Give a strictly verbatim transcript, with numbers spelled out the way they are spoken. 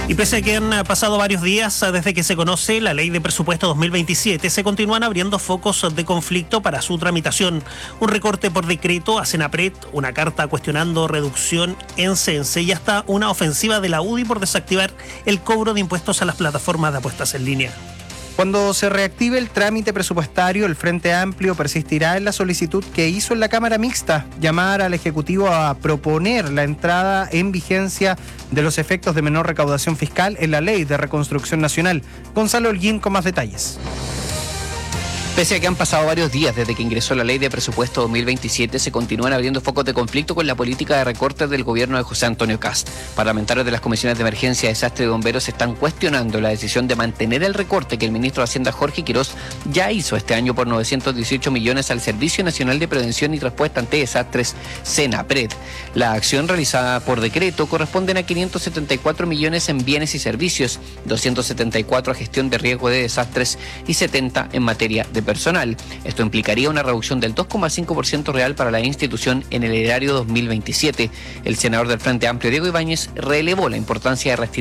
Y pese a que han pasado varios días desde que se conoce la ley de presupuesto dos mil veintisiete, se continúan abriendo focos de conflicto para su tramitación. Un recorte por decreto a Senapred, una carta cuestionando reducción en Sense y hasta una ofensiva de la U D I por desactivar el cobro de impuestos a las plataformas de apuestas en línea. Cuando se reactive el trámite presupuestario, el Frente Amplio persistirá en la solicitud que hizo en la Cámara Mixta, llamar al Ejecutivo a proponer la entrada en vigencia de los efectos de menor recaudación fiscal en la Ley de Reconstrucción Nacional. Gonzalo Holguín con más detalles. Pese a que han pasado varios días desde que ingresó la ley de presupuesto dos mil veintisiete, se continúan abriendo focos de conflicto con la política de recortes del gobierno de José Antonio Kast. Parlamentarios de las comisiones de emergencia, desastre y bomberos están cuestionando la decisión de mantener el recorte que el ministro de Hacienda Jorge Quirós ya hizo este año por novecientos dieciocho millones al Servicio Nacional de Prevención y Respuesta ante Desastres, Senapred. La acción realizada por decreto corresponde a quinientos setenta y cuatro millones en bienes y servicios, doscientos setenta y cuatro a gestión de riesgo de desastres y setenta en materia de personal. Esto implicaría una reducción del dos coma cinco por ciento real para la institución en el erario dos mil veintisiete. El senador del Frente Amplio, Diego Ibáñez, relevó la importancia de restituir